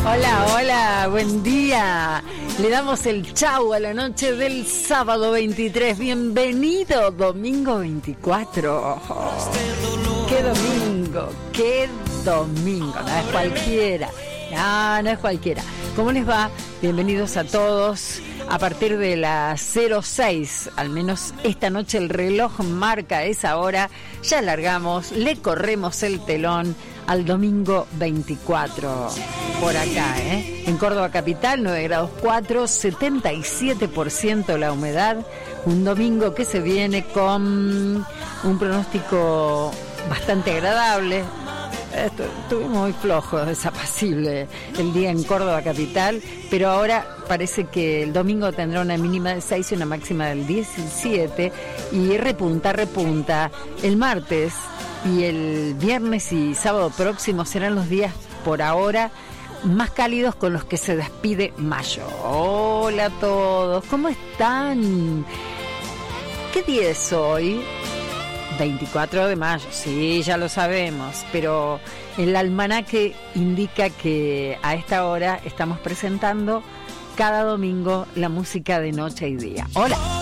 Hola, hola, buen día. Le damos el chau a la noche del sábado 23. Bienvenido, domingo 24. Oh, ¡qué domingo! ¡Qué domingo! No es cualquiera. No es cualquiera. ¿Cómo les va? Bienvenidos a todos. A partir de las 06, al menos esta noche el reloj marca esa hora. Ya largamos, le corremos el telón al domingo 24 por acá, en Córdoba capital, 9 grados 4, 77% la humedad. Un domingo que se viene con un pronóstico bastante agradable. Estuvimos muy flojos, desapacible el día en Córdoba capital, pero ahora parece que el domingo tendrá una mínima de 6 y una máxima del 17 y repunta. El martes y el viernes y sábado próximo serán los días por ahora más cálidos con los que se despide mayo. Hola a todos, ¿cómo están? ¿Qué día es hoy? 24 de mayo, sí, ya lo sabemos, pero el almanaque indica que a esta hora estamos presentando cada domingo la música de noche y día. Hola.